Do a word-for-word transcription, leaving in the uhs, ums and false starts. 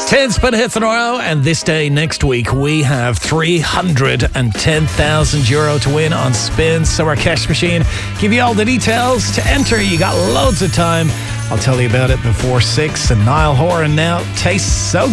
ten spin hits in a row, and this day next week we have three hundred ten thousand euro to win on spins. So our cash machine give you all the details to enter. You got loads of time. I'll tell you about it before six. And Niall Horan now tastes so